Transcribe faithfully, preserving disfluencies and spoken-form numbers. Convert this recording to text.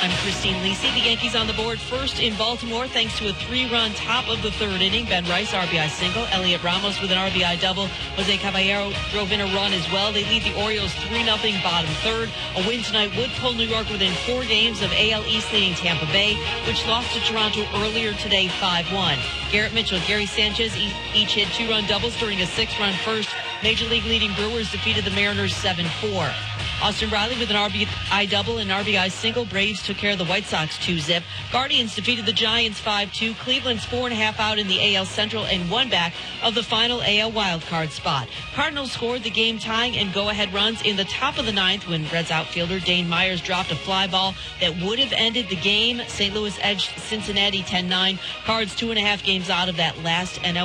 I'm Christine Lisi. The Yankees on the board first in Baltimore thanks to a three-run top of the third inning. Ben Rice, R B I single. Elliot Ramos with an R B I double. Jose Caballero drove in a run as well. They lead the Orioles three nothing bottom third. A win tonight would pull New York within four games of A L East leading Tampa Bay, which lost to Toronto earlier today five one. Garrett Mitchell, Gary Sanchez each hit two-run doubles during a six-run first. Major League leading Brewers defeated the Mariners seven four. Austin Riley with an R B I double and an R B I single. Braves took care of the White Sox two zip. Guardians defeated the Giants five two. Cleveland's four and a half out in the A L Central and one back of the final A L wildcard spot. Cardinals scored the game-tying and go-ahead runs in the top of the ninth when Reds outfielder Dane Myers dropped a fly ball that would have ended the game. Saint Louis edged Cincinnati ten nine. Cards two and a half games out of that last N L